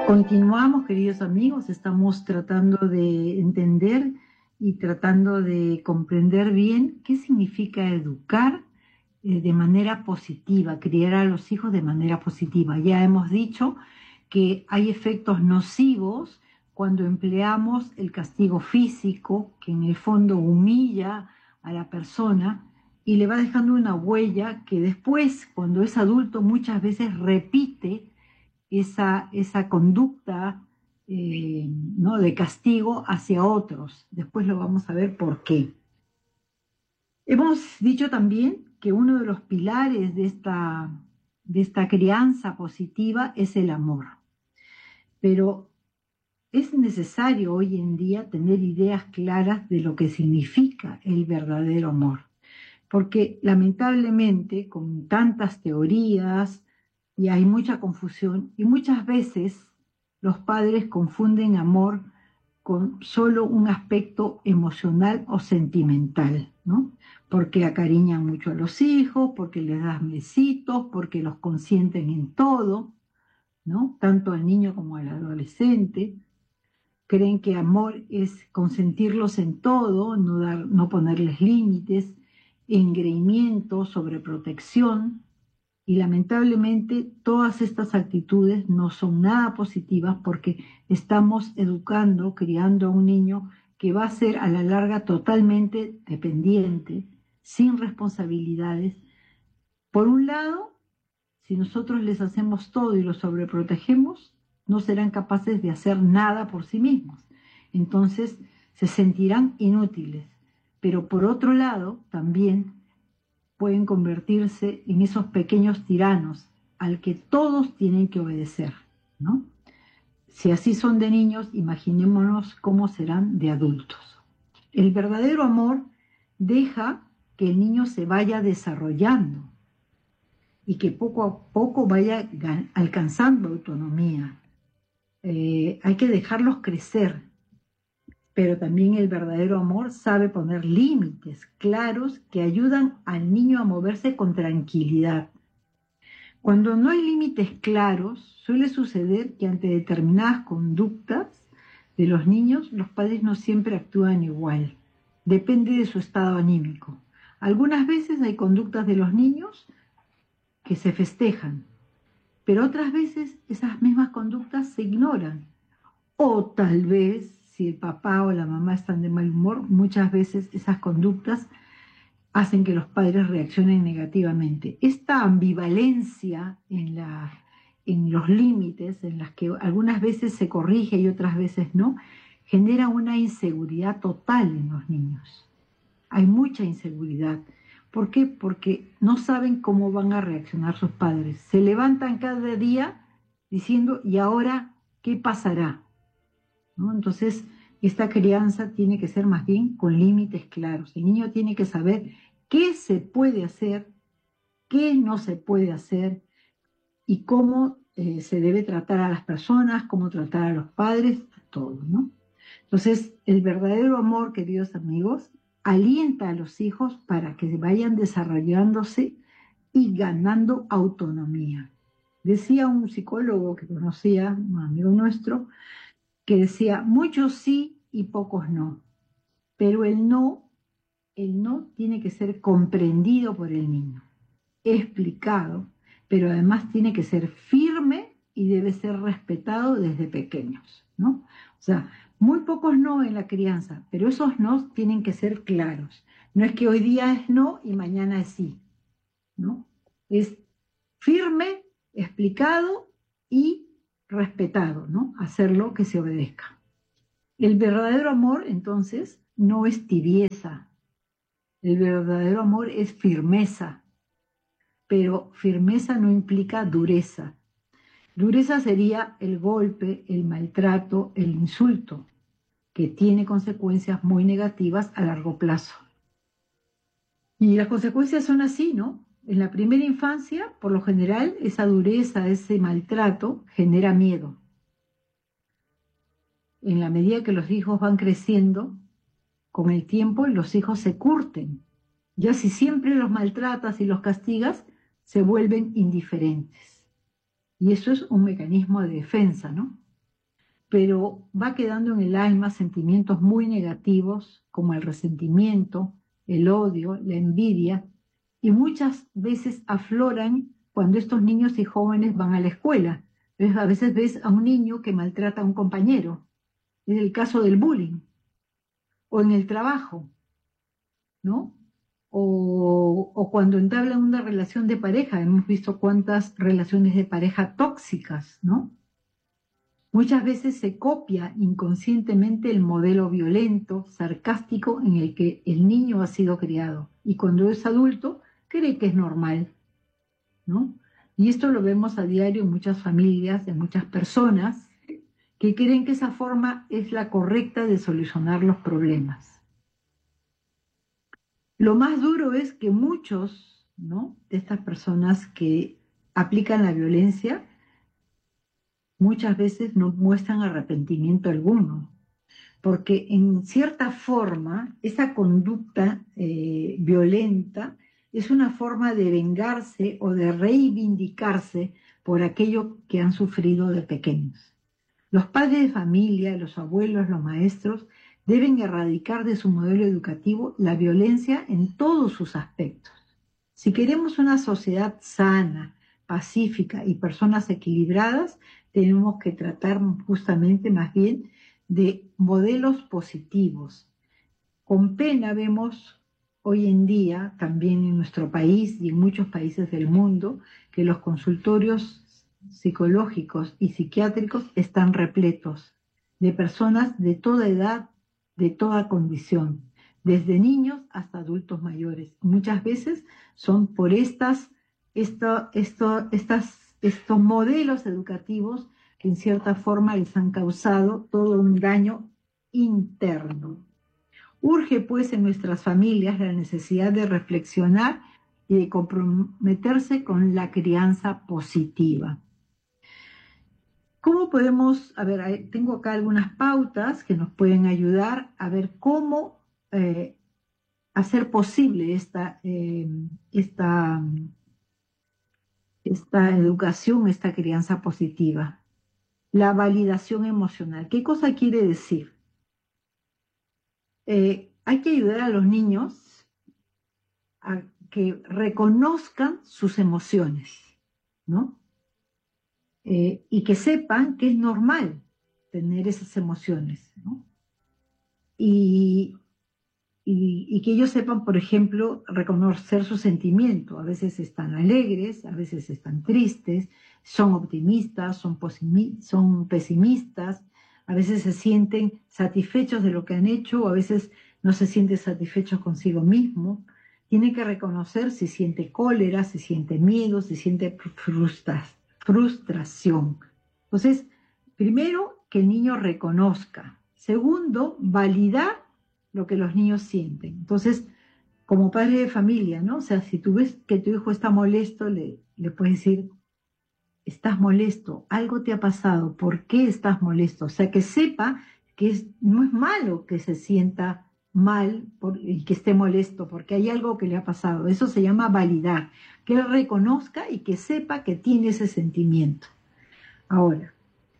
Continuamos, queridos amigos, estamos tratando de entender y tratando de comprender bien qué significa educar de manera positiva, criar a los hijos de manera positiva. Ya hemos dicho que hay efectos nocivos cuando empleamos el castigo físico, que en el fondo humilla a la persona y le va dejando una huella que después, cuando es adulto, muchas veces repite esa conducta ¿no? de castigo hacia otros. Después lo vamos a ver por qué. Hemos dicho también que uno de los pilares de esta crianza positiva es el amor. Pero es necesario hoy en día tener ideas claras de lo que significa el verdadero amor. Porque lamentablemente con tantas teorías y hay mucha confusión y muchas veces los padres confunden amor con solo un aspecto emocional o sentimental, ¿no? Porque acariñan mucho a los hijos, porque les dan besitos, porque los consienten en todo, ¿no? Tanto al niño como al adolescente. Creen que amor es consentirlos en todo, no ponerles límites, engreimiento, sobreprotección, y lamentablemente todas estas actitudes no son nada positivas porque estamos educando, criando a un niño que va a ser a la larga totalmente dependiente, sin responsabilidades. Por un lado, si nosotros les hacemos todo y los sobreprotegemos, no serán capaces de hacer nada por sí mismos. Entonces se sentirán inútiles. Pero por otro lado, también pueden convertirse en esos pequeños tiranos al que todos tienen que obedecer, ¿no? Si así son de niños, imaginémonos cómo serán de adultos. El verdadero amor deja que el niño se vaya desarrollando y que poco a poco vaya alcanzando autonomía. Hay que dejarlos crecer, pero también el verdadero amor sabe poner límites claros que ayudan al niño a moverse con tranquilidad. Cuando no hay límites claros, suele suceder que ante determinadas conductas de los niños, los padres no siempre actúan igual. Depende de su estado anímico. Algunas veces hay conductas de los niños que se festejan, pero otras veces esas mismas conductas se ignoran. O tal vez, si el papá o la mamá están de mal humor, muchas veces esas conductas hacen que los padres reaccionen negativamente. Esta ambivalencia en los límites, en las que algunas veces se corrige y otras veces no, genera una inseguridad total en los niños. Hay mucha inseguridad. ¿Por qué? Porque no saben cómo van a reaccionar sus padres. Se levantan cada día diciendo, ¿y ahora qué pasará? ¿No? Entonces, esta crianza tiene que ser más bien con límites claros. El niño tiene que saber qué se puede hacer, qué no se puede hacer y cómo se debe tratar a las personas, cómo tratar a los padres, a todos, ¿no? Entonces, el verdadero amor, queridos amigos, alienta a los hijos para que vayan desarrollándose y ganando autonomía. Decía un psicólogo que conocía, un amigo nuestro, que decía, muchos sí y pocos no, pero el no tiene que ser comprendido por el niño, explicado, pero además tiene que ser firme y debe ser respetado desde pequeños, ¿no? O sea, muy pocos no en la crianza, pero esos no tienen que ser claros. No es que hoy día es no y mañana es sí, ¿no? Es firme, explicado y respetado, ¿no? Hacerlo que se obedezca. El verdadero amor, entonces, no es tibieza. El verdadero amor es firmeza, pero firmeza no implica dureza. Dureza sería el golpe, el maltrato, el insulto, que tiene consecuencias muy negativas a largo plazo. Y las consecuencias son así, ¿no? En la primera infancia, por lo general, esa dureza, ese maltrato genera miedo. En la medida que los hijos van creciendo, con el tiempo los hijos se curten. Ya si siempre los maltratas y los castigas, se vuelven indiferentes. Y eso es un mecanismo de defensa, ¿no? pero va quedando en el alma sentimientos muy negativos como el resentimiento, el odio, la envidia, y muchas veces afloran cuando estos niños y jóvenes van a la escuela. A veces ves a un niño que maltrata a un compañero, es el caso del bullying, o en el trabajo, ¿no? O cuando entablan una relación de pareja, hemos visto cuántas relaciones de pareja tóxicas, ¿no? Muchas veces se copia inconscientemente el modelo violento, sarcástico en el que el niño ha sido criado y cuando es adulto cree que es normal, ¿no? Y esto lo vemos a diario en muchas familias, en muchas personas que creen que esa forma es la correcta de solucionar los problemas. Lo más duro es que muchos, ¿no?, de estas personas que aplican la violencia muchas veces no muestran arrepentimiento alguno, porque en cierta forma esa conducta violenta es una forma de vengarse o de reivindicarse por aquello que han sufrido de pequeños. Los padres de familia, los abuelos, los maestros deben erradicar de su modelo educativo la violencia en todos sus aspectos. Si queremos una sociedad sana, pacífica y personas equilibradas, tenemos que tratar justamente más bien de modelos positivos. Con pena vemos hoy en día, también en nuestro país y en muchos países del mundo, que los consultorios psicológicos y psiquiátricos están repletos de personas de toda edad, de toda condición, desde niños hasta adultos mayores. Muchas veces son por estos modelos educativos que en cierta forma les han causado todo un daño interno. Urge pues en nuestras familias la necesidad de reflexionar y de comprometerse con la crianza positiva. ¿Cómo podemos, a ver, tengo acá algunas pautas que nos pueden ayudar a ver cómo hacer posible esta educación, esta crianza positiva? La validación emocional. ¿Qué cosa quiere decir? Hay que ayudar a los niños a que reconozcan sus emociones, ¿no? Y que sepan que es normal tener esas emociones, ¿no? Y que ellos sepan, por ejemplo, reconocer su sentimiento. A veces están alegres, a veces están tristes, son optimistas, son pesimistas, a veces se sienten satisfechos de lo que han hecho, o a veces no se sienten satisfechos consigo mismo. Tiene que reconocer si siente cólera, si siente miedo, si siente frustración. Entonces, primero, que el niño reconozca. Segundo, validar lo que los niños sienten. Entonces, como padre de familia, ¿no? O sea, si tú ves que tu hijo está molesto, le puedes decir, estás molesto, algo te ha pasado, ¿por qué estás molesto? O sea, que sepa que no es malo que se sienta mal y que esté molesto, porque hay algo que le ha pasado. Eso se llama validar, que él reconozca y que sepa que tiene ese sentimiento. Ahora,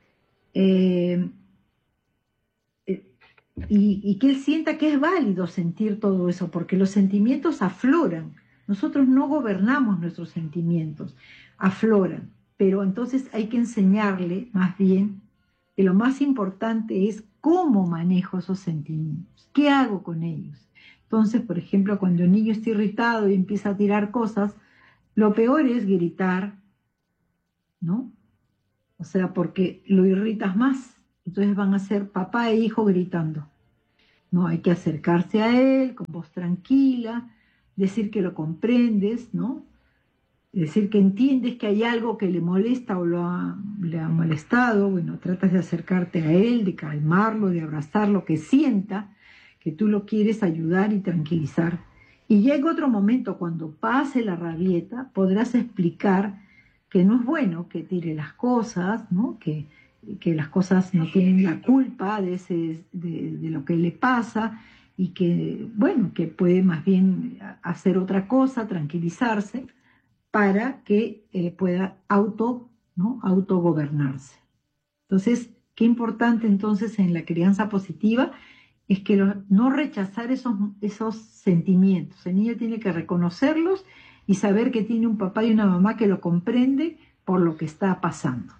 y que él sienta que es válido sentir todo eso, porque los sentimientos afloran. Nosotros no gobernamos nuestros sentimientos, afloran. Pero entonces hay que enseñarle más bien que lo más importante es cómo manejo esos sentimientos, qué hago con ellos. Entonces, por ejemplo, cuando el niño está irritado y empieza a tirar cosas, lo peor es gritar, ¿no? O sea, porque lo irritas más. Entonces van a ser papá e hijo gritando. No, hay que acercarse a él con voz tranquila, decir que lo comprendes, ¿no? Decir que entiendes que hay algo que le molesta o le ha molestado. Bueno, tratas de acercarte a él, de calmarlo, de abrazarlo, que sienta que tú lo quieres ayudar y tranquilizar. Y llega otro momento, cuando pase la rabieta, podrás explicar que no es bueno que tire las cosas, ¿no? Que las cosas no tienen la culpa de lo que le pasa y que, bueno, que puede más bien hacer otra cosa, tranquilizarse, para que pueda ¿no? autogobernarse. Entonces, Qué importante entonces en la crianza positiva es que no rechazar esos sentimientos. El niño tiene que reconocerlos y saber que tiene un papá y una mamá que lo comprende por lo que está pasando.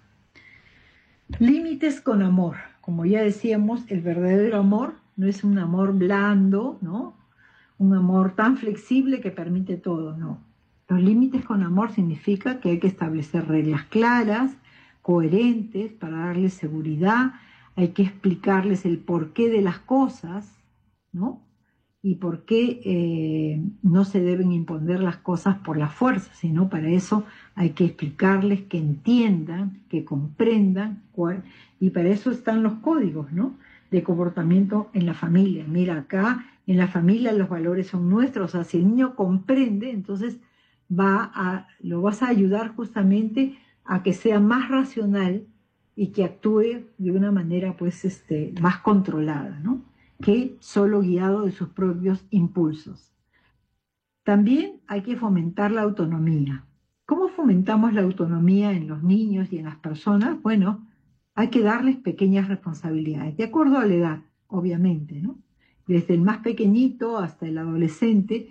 Límites con amor. Como ya decíamos, el verdadero amor no es un amor blando, ¿no? Un amor tan flexible que permite todo, no. Los límites con amor significa que hay que establecer reglas claras, coherentes, para darles seguridad, hay que explicarles el porqué de las cosas, ¿no? Y por qué no se deben imponer las cosas por la fuerza, sino para eso hay que explicarles, que entiendan, que comprendan, y para eso están los códigos, ¿no? De comportamiento en la familia. Mira, acá en la familia los valores son nuestros, o sea, si el niño comprende, entonces lo vas a ayudar justamente a que sea más racional y que actúe de una manera pues más controlada, ¿no? Que solo guiado de sus propios impulsos. También hay que fomentar la autonomía. ¿Cómo fomentamos la autonomía en los niños y en las personas? Bueno, hay que darles pequeñas responsabilidades, de acuerdo a la edad, obviamente, ¿no? Desde el más pequeñito hasta el adolescente,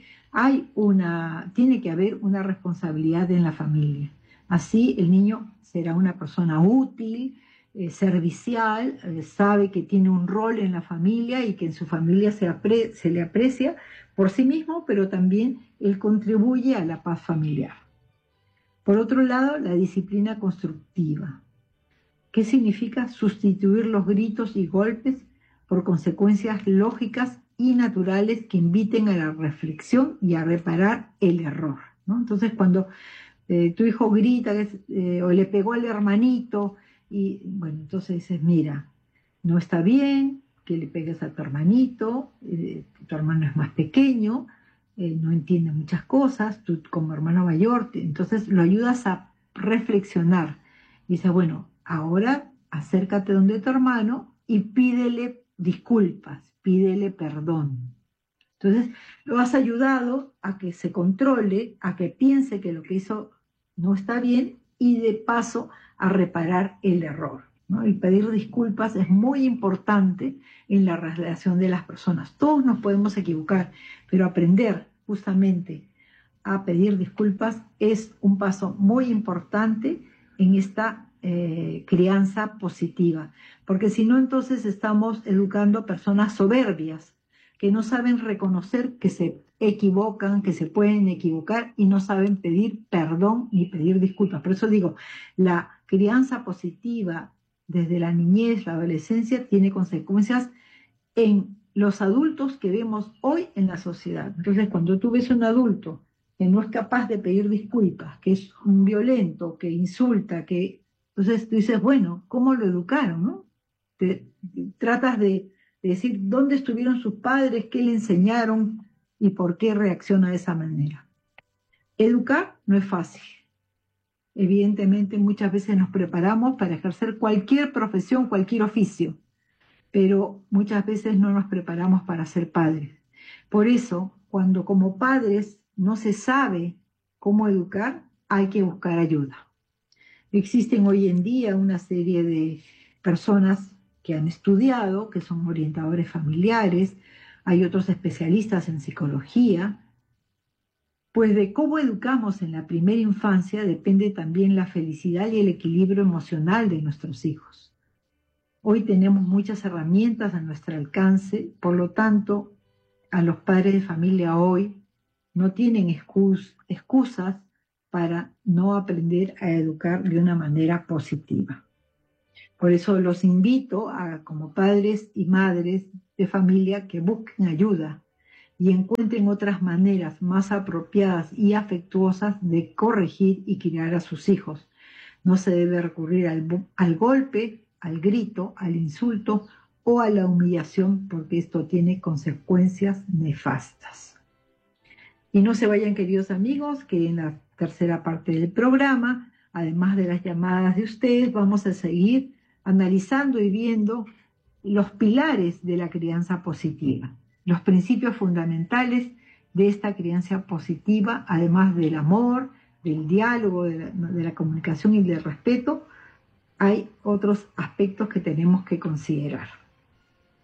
tiene que haber una responsabilidad en la familia. Así el niño será una persona útil, servicial, sabe que tiene un rol en la familia y que en su familia se le aprecia por sí mismo, pero también él contribuye a la paz familiar. Por otro lado, la disciplina constructiva. ¿Qué significa? Sustituir los gritos y golpes por consecuencias lógicas y naturales que inviten a la reflexión y a reparar el error, ¿no? Entonces, cuando tu hijo grita o le pegó al hermanito, y bueno, entonces dices, mira, no está bien que le pegues a tu hermanito, tu hermano es más pequeño, no entiende muchas cosas, tú como hermano mayor, entonces lo ayudas a reflexionar. Dices, bueno, ahora acércate donde tu hermano y pídele disculpas, pídele perdón. Entonces lo has ayudado a que se controle, a que piense que lo que hizo no está bien y de paso a reparar el error, ¿no? Y pedir disculpas es muy importante en la relación de las personas. Todos nos podemos equivocar, pero aprender justamente a pedir disculpas es un paso muy importante en esta crianza positiva, porque si no, entonces estamos educando personas soberbias que no saben reconocer que se equivocan, que se pueden equivocar y no saben pedir perdón ni pedir disculpas. Por eso digo, la crianza positiva desde la niñez, la adolescencia, tiene consecuencias en los adultos que vemos hoy en la sociedad. Entonces, cuando tú ves un adulto que no es capaz de pedir disculpas, que es un violento, que insulta, entonces tú dices, bueno, ¿cómo lo educaron, no? Tratas de decir dónde estuvieron sus padres, qué le enseñaron y por qué reacciona de esa manera. Educar no es fácil. Evidentemente, muchas veces nos preparamos para ejercer cualquier profesión, cualquier oficio, pero muchas veces no nos preparamos para ser padres. Por eso, cuando como padres no se sabe cómo educar, hay que buscar ayuda. Existen hoy en día una serie de personas que han estudiado, que son orientadores familiares, hay otros especialistas en psicología, pues de cómo educamos en la primera infancia depende también la felicidad y el equilibrio emocional de nuestros hijos. Hoy tenemos muchas herramientas a nuestro alcance, por lo tanto, a los padres de familia hoy no tienen excusas para no aprender a educar de una manera positiva. Por eso los invito como padres y madres de familia, que busquen ayuda y encuentren otras maneras más apropiadas y afectuosas de corregir y criar a sus hijos. No se debe recurrir al golpe, al grito, al insulto o a la humillación, porque esto tiene consecuencias nefastas. Y no se vayan, queridos amigos, que en la tercera parte del programa, además de las llamadas de ustedes, vamos a seguir analizando y viendo los pilares de la crianza positiva, los principios fundamentales de esta crianza positiva, además del amor, del diálogo, de la comunicación y del respeto, hay otros aspectos que tenemos que considerar.